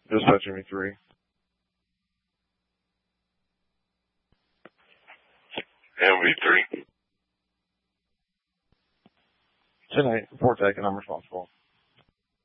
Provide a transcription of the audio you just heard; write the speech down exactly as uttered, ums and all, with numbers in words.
Dispatch Jimmy three. M V three. ten eight, report taken, I'm responsible.